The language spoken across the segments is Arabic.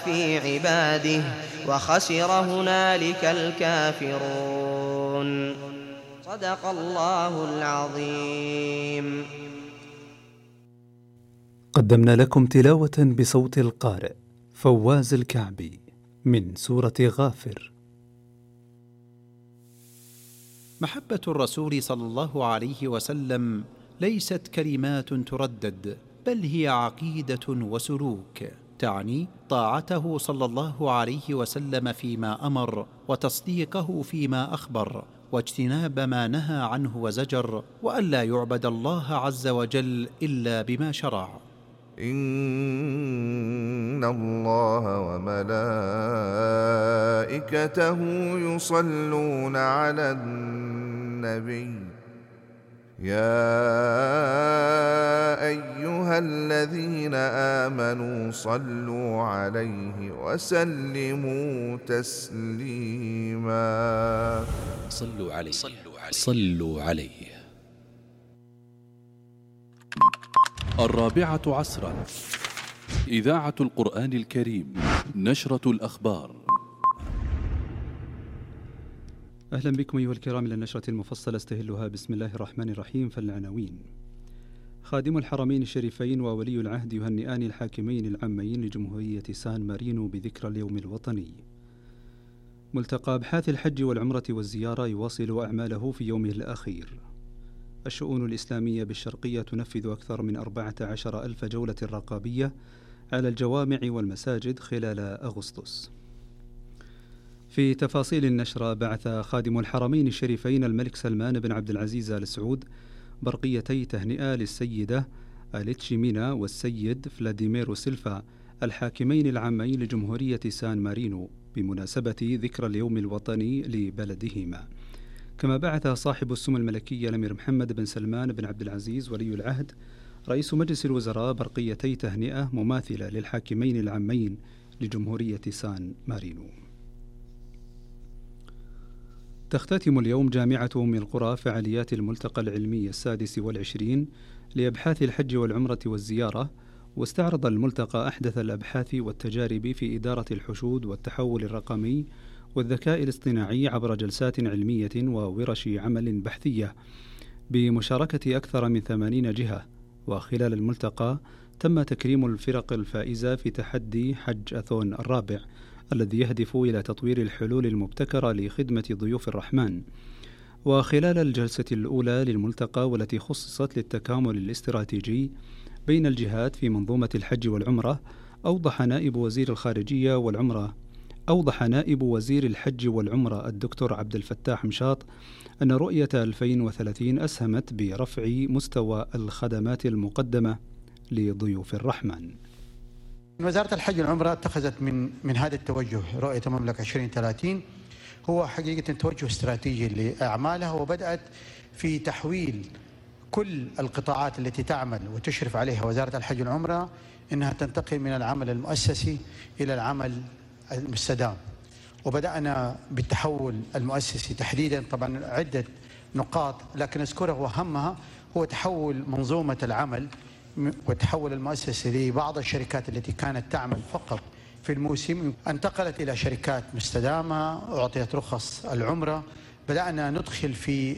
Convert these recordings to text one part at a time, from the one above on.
في عباده وخسر هنالك الكافرون. صدق الله العظيم. قدمنا لكم تلاوة بصوت القارئ فواز الكعبي من سورة غافر. محبة الرسول صلى الله عليه وسلم ليست كلمات تردد، بل هي عقيدة وسلوك، تعني طاعته صلى الله عليه وسلم فيما أمر، وتصديقه فيما أخبر، واجتناب ما نهى عنه وزجر، وألا يعبد الله عز وجل إلا بما شرع. إن الله وملائكته يصلون على النبي يا أيها الذين آمنوا صلوا عليه وسلموا تسليما. صلوا عليه. 4 عصرا، إذاعة القرآن الكريم، نشرة الأخبار. أهلا بكم أيها الكرام إلى النشرة المفصلة استهلها بسم الله الرحمن الرحيم. فالعناوين: خادم الحرمين الشريفين وولي العهد يهنئان الحاكمين العامين لجمهورية سان مارينو بذكرى اليوم الوطني. ملتقى أبحاث الحج والعمرة والزيارة يواصل أعماله في يومه الأخير. الشؤون الإسلامية بالشرقية تنفذ أكثر من 14,000 جولة رقابية على الجوامع والمساجد خلال أغسطس. في تفاصيل النشرة، بعث خادم الحرمين الشريفين الملك سلمان بن عبد العزيز آل سعود برقيتي تهنئة للسيدة أليتشيمينا والسيد فلاديميرو سيلفا الحاكمين العامين لجمهورية سان مارينو بمناسبة ذكرى اليوم الوطني لبلدهما. كما بعث صاحب السمو الملكي الأمير محمد بن سلمان بن عبد العزيز ولي العهد رئيس مجلس الوزراء برقيتي تهنئة مماثلة للحاكمين العامين لجمهورية سان مارينو. تختتم اليوم جامعة أم القرى فعاليات الملتقى العلمي 26 لأبحاث الحج والعمرة والزيارة، واستعرض الملتقى أحدث الأبحاث والتجارب في إدارة الحشود والتحول الرقمي والذكاء الاصطناعي عبر جلسات علمية وورش عمل بحثية بمشاركة أكثر من 80 جهة. وخلال الملتقى تم تكريم الفرق الفائزة في تحدي حج أثون الرابع الذي يهدف إلى تطوير الحلول المبتكرة لخدمة ضيوف الرحمن. وخلال الجلسة الأولى للملتقى والتي خصصت للتكامل الاستراتيجي بين الجهات في منظومة الحج والعمرة، أوضح نائب وزير الحج والعمرة الدكتور عبد الفتاح مشاط أن رؤية 2030 أسهمت برفع مستوى الخدمات المقدمة لضيوف الرحمن. وزارة الحج والعمرة اتخذت من هذا التوجه رؤية المملكة 2030 هو حقيقة توجه استراتيجي لأعمالها، وبدأت في تحويل كل القطاعات التي تعمل وتشرف عليها وزارة الحج والعمرة أنها تنتقل من العمل المؤسسي إلى العمل المستدام. وبدأنا بالتحول المؤسسي تحديدا، طبعا عدة نقاط لكن أذكرها وأهمها هو تحول منظومة العمل وتحول المؤسسة لبعض الشركات التي كانت تعمل فقط في الموسم انتقلت إلى شركات مستدامة، أعطيت رخص العمرة. بدأنا ندخل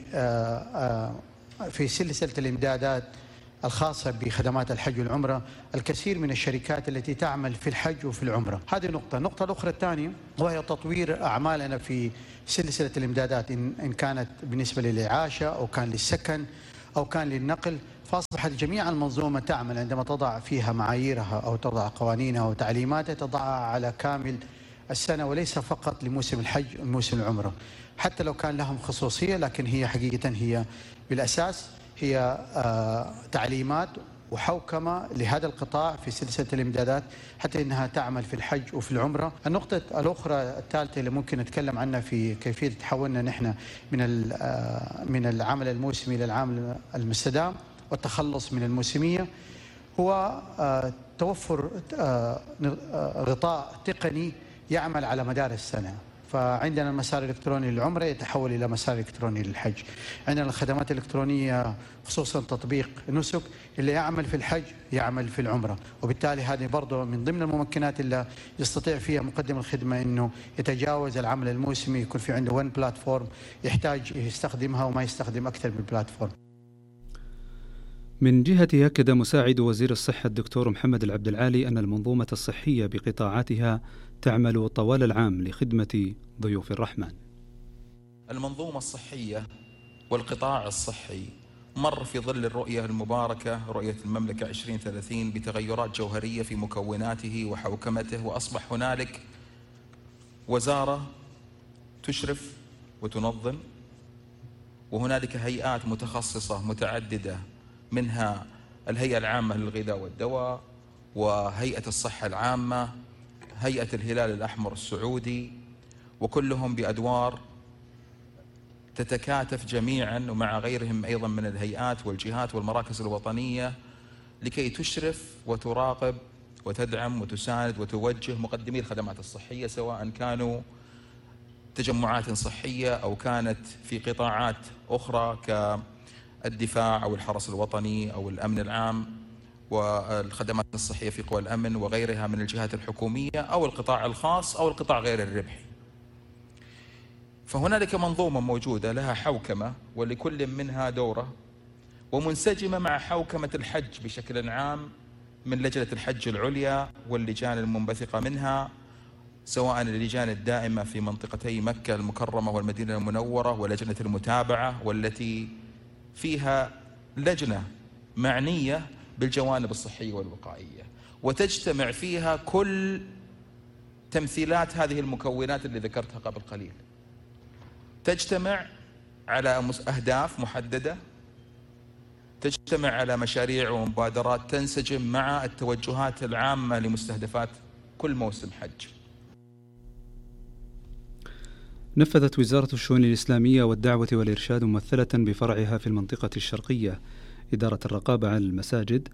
في سلسلة الإمدادات الخاصة بخدمات الحج والعمرة الكثير من الشركات التي تعمل في الحج وفي العمرة. هذه نقطة. النقطة الأخرى الثانية وهي تطوير أعمالنا في سلسلة الإمدادات، إن كانت بالنسبة للإعاشة أو كان للسكن أو كان للنقل، فأصبحت جميع المنظومة تعمل عندما تضع فيها معاييرها أو تضع قوانينها وتعليماتها تضعها على كامل السنة وليس فقط لموسم الحج وموسم العمرة، حتى لو كان لهم خصوصية، لكن هي حقيقة هي بالأساس هي تعليمات وحوكمة لهذا القطاع في سلسلة الإمدادات حتى إنها تعمل في الحج وفي العمرة. النقطة الأخرى الثالثة اللي ممكن نتكلم عنها في كيفية تحولنا نحن من العمل الموسمي إلى العمل المستدام والتخلص من الموسمية هو توفر غطاء تقني يعمل على مدار السنة. فعندنا المسار الإلكتروني للعمرة يتحول إلى مسار إلكتروني للحج. عندنا الخدمات الإلكترونية خصوصا تطبيق نسك، اللي يعمل في الحج يعمل في العمرة، وبالتالي هذه برضه من ضمن الممكنات اللي يستطيع فيها مقدم الخدمة أنه يتجاوز العمل الموسمي، يكون في عنده وين بلاتفورم يحتاج يستخدمها وما يستخدم أكثر من بلاتفورم. من جهته أكد مساعد وزير الصحة الدكتور محمد العبد العالي أن المنظومة الصحية بقطاعاتها تعمل طوال العام لخدمة ضيوف الرحمن. المنظومة الصحية والقطاع الصحي مر في ظل الرؤية المباركة رؤية المملكة 2030 بتغيرات جوهرية في مكوناته وحوكمته، وأصبح هنالك وزارة تشرف وتنظم، وهنالك هيئات متخصصة متعددة، منها الهيئة العامة للغذاء والدواء، وهيئة الصحة العامة، هيئة الهلال الأحمر السعودي، وكلهم بأدوار تتكاتف جميعا ومع غيرهم أيضا من الهيئات والجهات والمراكز الوطنية لكي تشرف وتراقب وتدعم وتساند وتوجه مقدمي الخدمات الصحية، سواء كانوا تجمعات صحية أو كانت في قطاعات أخرى كالدفاع أو الحرس الوطني أو الأمن العام والخدمات الصحية في قوى الأمن وغيرها من الجهات الحكومية أو القطاع الخاص أو القطاع غير الربحي. فهنالك منظومة موجودة لها حوكمة ولكل منها دورة، ومنسجمة مع حوكمة الحج بشكل عام من لجنة الحج العليا واللجان المنبثقة منها، سواء اللجان الدائمة في منطقتي مكة المكرمة والمدينة المنورة ولجنة المتابعة، والتي فيها لجنة معنية بالجوانب الصحية والوقائية، وتجتمع فيها كل تمثيلات هذه المكونات اللي ذكرتها قبل قليل. تجتمع على أهداف محددة، تجتمع على مشاريع ومبادرات تنسجم مع التوجهات العامة لمستهدفات كل موسم حج. نفذت وزارة الشؤون الإسلامية والدعوة والإرشاد ممثلة بفرعها في المنطقة الشرقية إدارة الرقابة على المساجد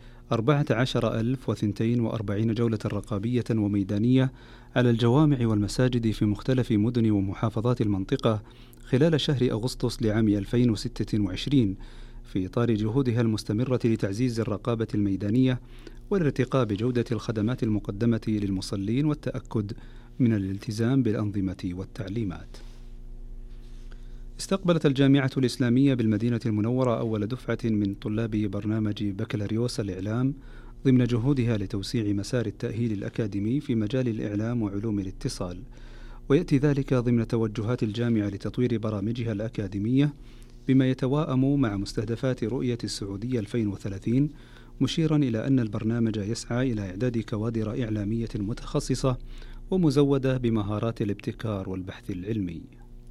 14,042 جولة رقابية وميدانية على الجوامع والمساجد في مختلف مدن ومحافظات المنطقة خلال شهر أغسطس لعام 2026 في إطار جهودها المستمرة لتعزيز الرقابة الميدانية والارتقاء بجودة الخدمات المقدمة للمصلين والتأكد من الالتزام بالأنظمة والتعليمات. استقبلت الجامعة الإسلامية بالمدينة المنورة أول دفعة من طلاب برنامج بكالوريوس الإعلام ضمن جهودها لتوسيع مسار التأهيل الأكاديمي في مجال الإعلام وعلوم الاتصال، ويأتي ذلك ضمن توجهات الجامعة لتطوير برامجها الأكاديمية بما يتواءم مع مستهدفات رؤية السعودية 2030، مشيرا إلى أن البرنامج يسعى إلى إعداد كوادر إعلامية متخصصة ومزودة بمهارات الابتكار والبحث العلمي.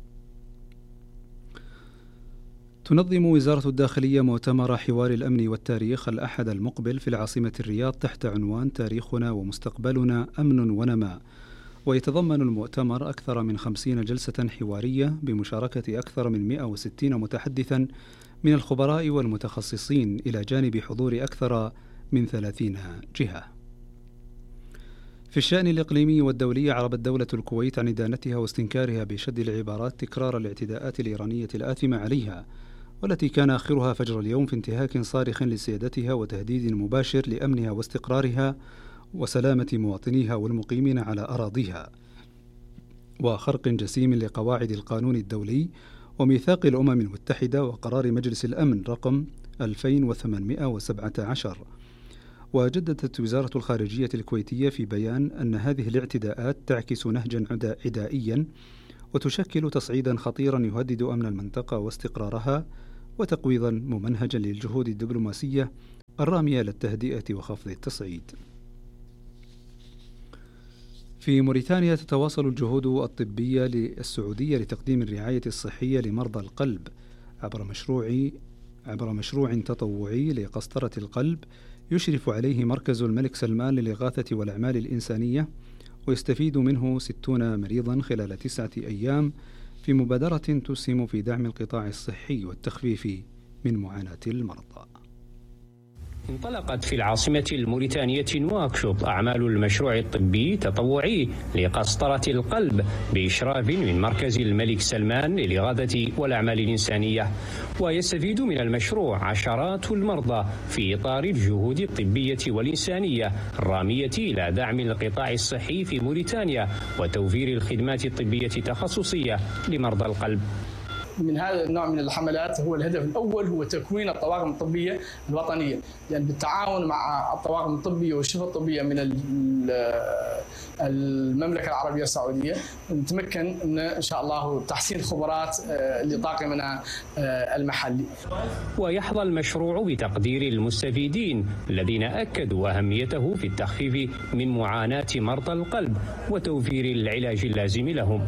تنظم وزارة الداخلية مؤتمر حوار الأمن والتاريخ الأحد المقبل في العاصمة الرياض تحت عنوان تاريخنا ومستقبلنا أمن ونماء، ويتضمن المؤتمر أكثر من 50 جلسة حوارية بمشاركة أكثر من 160 متحدثا من الخبراء والمتخصصين إلى جانب حضور أكثر من 30 جهة. في الشأن الإقليمي والدولي عربت دولة الكويت عن إدانتها واستنكارها بشد العبارات تكرار الاعتداءات الإيرانية الآثمة عليها، والتي كان آخرها فجر اليوم في انتهاك صارخ لسيادتها وتهديد مباشر لأمنها واستقرارها وسلامة مواطنيها والمقيمين على أراضيها، وخرق جسيم لقواعد القانون الدولي وميثاق الأمم المتحدة وقرار مجلس الأمن رقم 2817. وجددت وزارة الخارجية الكويتية في بيان أن هذه الاعتداءات تعكس نهجا عدائيا وتشكل تصعيدا خطيرا يهدد أمن المنطقة واستقرارها، وتقويضا ممنهجا للجهود الدبلوماسية الرامية للتهدئة وخفض التصعيد. في موريتانيا تتواصل الجهود الطبية للسعودية لتقديم الرعاية الصحية لمرضى القلب عبر مشروع تطوعي لقسطرة القلب يشرف عليه مركز الملك سلمان للإغاثة والأعمال الإنسانية، ويستفيد منه 60 مريضا خلال 9 أيام في مبادرة تسهم في دعم القطاع الصحي والتخفيف من معاناة المرضى. انطلقت في العاصمة الموريتانية نواكشوط أعمال المشروع الطبي تطوعي لقسطرة القلب بإشراف من مركز الملك سلمان للإغاثة والأعمال الإنسانية، ويستفيد من المشروع عشرات المرضى في إطار الجهود الطبية والإنسانية الرامية إلى دعم القطاع الصحي في موريتانيا وتوفير الخدمات الطبية التخصصية لمرضى القلب. من هذا النوع من الحملات هو الهدف الأول هو تكوين الطواقم الطبية الوطنية، يعني بالتعاون مع الطواقم الطبية والشفة الطبية من المملكة العربية السعودية نتمكن إن شاء الله تحسين خبرات لطاقمنا المحلي. ويحظى المشروع بتقدير المستفيدين الذين أكدوا أهميته في التخفيف من معاناة مرضى القلب وتوفير العلاج اللازم لهم.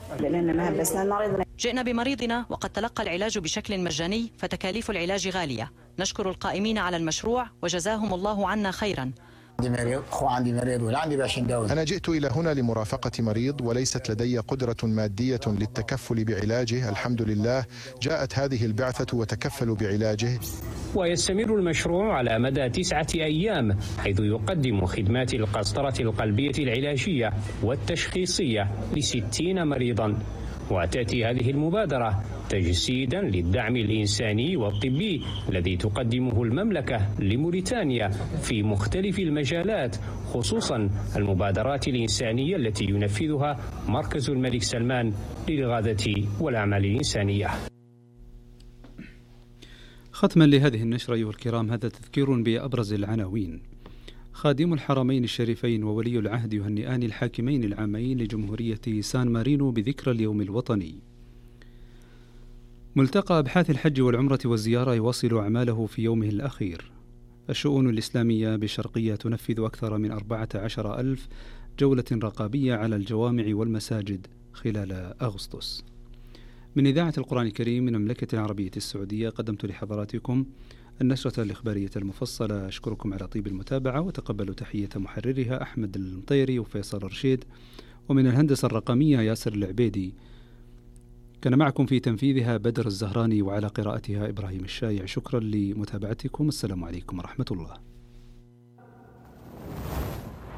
جئنا بمريضنا وقد تلقى العلاج بشكل مجاني، فتكاليف العلاج غالية. نشكر القائمين على المشروع وجزاهم الله عنا خيرا. عندي مريض ولا عندي باش نداوي. أنا جئت إلى هنا لمرافقة مريض وليست لدي قدرة مادية للتكفل بعلاجه. الحمد لله جاءت هذه البعثة وتكفلوا بعلاجه. ويستمر المشروع على مدى 9 أيام، حيث يقدم خدمات القسطرة القلبية العلاجية والتشخيصية ل60 مريضا. وتأتي هذه المبادرة تجسيدا للدعم الإنساني والطبي الذي تقدمه المملكة لموريتانيا في مختلف المجالات، خصوصا المبادرات الإنسانية التي ينفذها مركز الملك سلمان للإغاثة والأعمال الإنسانية. ختما لهذه النشرة أيها الكرام، هذا تذكير بأبرز العناوين. خادم الحرمين الشريفين وولي العهد يهنئان الحاكمين العامين لجمهورية سان مارينو بذكرى اليوم الوطني. ملتقى أبحاث الحج والعمرة والزيارة يواصل أعماله في يومه الأخير. الشؤون الإسلامية بالشرقية تنفذ أكثر من 14,000 جولة رقابية على الجوامع والمساجد خلال أغسطس. من إذاعة القرآن الكريم من المملكة العربية السعودية قدمت لحضراتكم النشرة الإخبارية المفصلة. أشكركم على طيب المتابعة وتقبلوا تحية محررها أحمد المطيري وفيصل رشيد، ومن الهندسة الرقمية ياسر العبيدي. كان معكم في تنفيذها بدر الزهراني وعلى قراءتها إبراهيم الشايع. شكرا لمتابعتكم. السلام عليكم ورحمة الله.